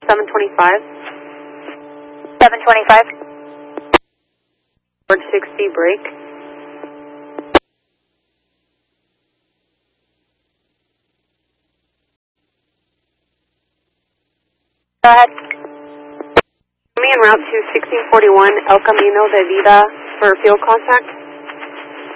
725. 725. Board 60, break. Go ahead. Me en route to 1641 El Camino de Vida for field contact.